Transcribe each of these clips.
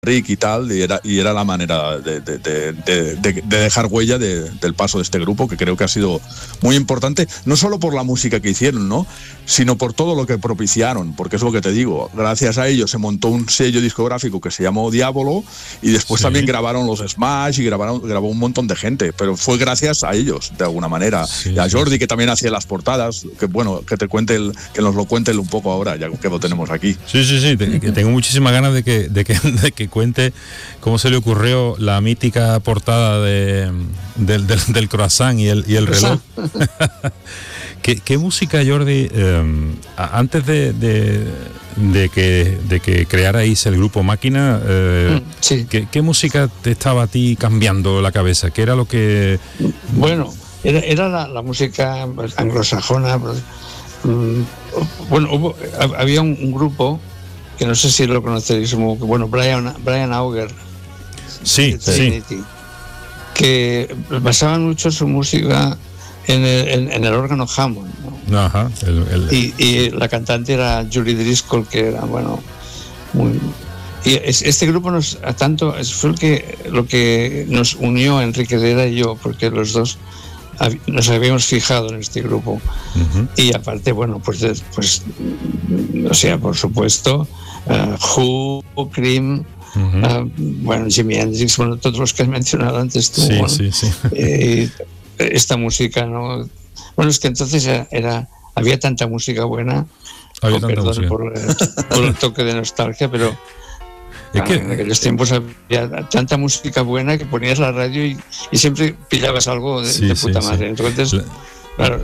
Rick y tal, y era la manera de dejar huella del paso de este grupo, que creo que ha sido muy importante, no solo por la música que hicieron, ¿no?, sino por todo lo que propiciaron, porque es lo que te digo, gracias a ellos se montó un sello discográfico que se llamó Diabolo, y después también grabaron los Smash y grabó un montón de gente, pero fue gracias a ellos, de alguna manera, y a Jordi, que también hacía las portadas, que bueno, que nos lo cuente un poco ahora, ya que lo tenemos aquí. Sí, tengo muchísimas ganas de que cuente cómo se le ocurrió la mítica portada del croissant y el reloj. ¿Qué música, Jordi, antes de que crearais el grupo Máquina, ¿qué música te estaba a ti cambiando la cabeza? ¿Qué era lo que...? Bueno, era la música anglosajona. Bueno, había un grupo que no sé si lo conoceréis, bueno, Brian Auger, sí, que basaban mucho su música en el órgano Hammond, ¿no? Ajá, y la cantante era Julie Driscoll, que era, bueno, muy... Y este grupo fue lo que nos unió a Enrique Herrera y yo, porque los dos nos habíamos fijado en este grupo. Uh-huh. Y aparte, bueno, pues o sea, por supuesto, Who, Cream, uh-huh. Bueno, Jimi Hendrix, bueno, todos los que has mencionado antes tú. Sí. Esta música, ¿no? Bueno, es que entonces había tanta música buena, perdón por el toque de nostalgia, pero en aquellos tiempos había tanta música buena que ponías la radio y siempre pillabas algo de puta madre. Entonces, claro,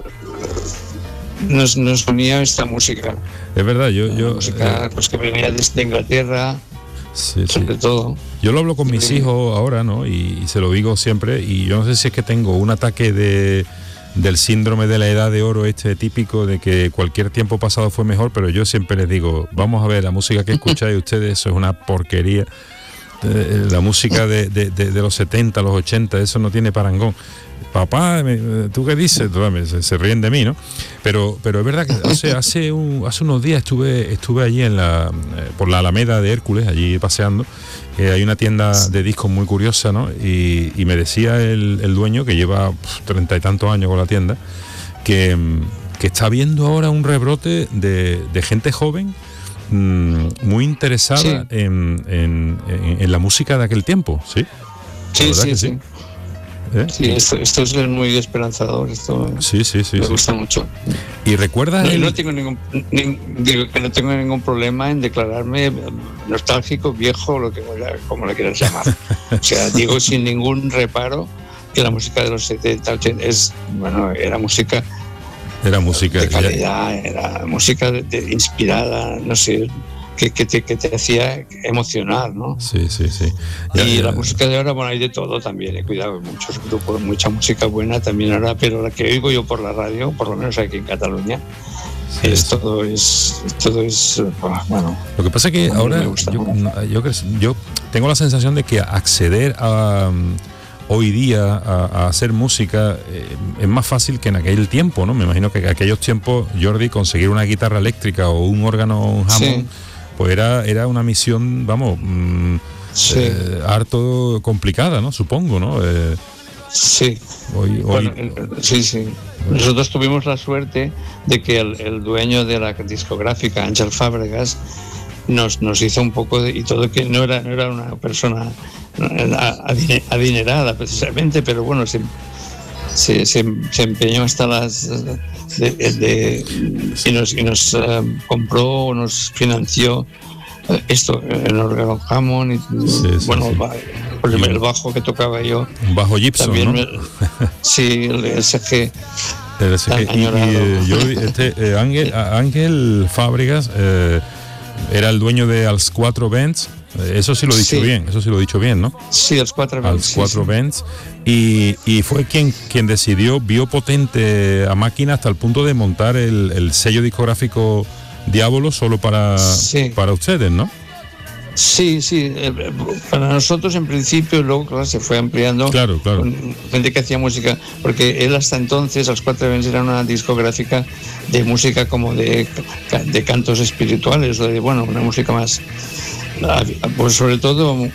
nos unía esta música. Es verdad, música pues, que venía desde Inglaterra, sobre todo. Yo lo hablo con mis hijos ahora, ¿no? Y se lo digo siempre, y yo no sé si es que tengo un ataque del síndrome de la edad de oro típico de que cualquier tiempo pasado fue mejor, pero yo siempre les digo, vamos a ver, la música que escucháis ustedes, eso es una porquería. La música de los 70, los 80, eso no tiene parangón. Papá, ¿tú qué dices? Se ríen de mí, ¿no? Pero es verdad que hace unos días estuve allí por la Alameda de Hércules, allí paseando. Hay una tienda de discos muy curiosa, ¿no? Y me decía el dueño, que lleva 30 y tantos años con la tienda, que está viendo ahora un rebrote de gente joven muy interesada en la música de aquel tiempo, ¿sí? Sí. Sí, esto es muy esperanzador. Esto me gusta mucho. ¿Y recuerdas? No tengo ningún problema en declararme nostálgico, viejo, como le quieras llamar. O sea, digo sin ningún reparo que la música de los 70, 80 era música de calidad, era música inspirada, no sé, que te hacía emocionar, ¿no? Sí. La música de ahora, bueno, hay de todo también, cuidado, muchos grupos, mucha música buena también ahora, pero la que oigo yo por la radio, por lo menos aquí en Cataluña, todo es bueno. Lo que pasa es que ahora yo tengo la sensación de que acceder a hoy día a hacer música es más fácil que en aquel tiempo, ¿no? Me imagino que en aquellos tiempos, Jordi, conseguir una guitarra eléctrica o un órgano Hammond, pues era una misión, harto complicada, ¿no? Supongo, ¿no? Sí. Sí. Nosotros tuvimos la suerte de que el dueño de la discográfica, Ángel Fábregas, nos hizo un poco y todo, que no era una persona adinerada precisamente, pero bueno, se empeñó hasta las y nos compró, nos financió esto, el órgano Hammond y el bajo que tocaba yo, un bajo Gibson, también, ¿no? el SG. Ángel Fábregas era el dueño de Als 4 Bands. Eso sí lo he dicho bien, ¿no? Sí, Als 4 Bands. Y fue quien decidió, vio potente a Máquina hasta el punto de montar el sello discográfico Diabolo solo para ustedes, ¿no? Sí, para nosotros en principio, luego claro, se fue ampliando. Claro. Con gente que hacía música, porque él hasta entonces, Als 4 Bands, era una discográfica de música como de cantos espirituales, una música más Pues sobre todo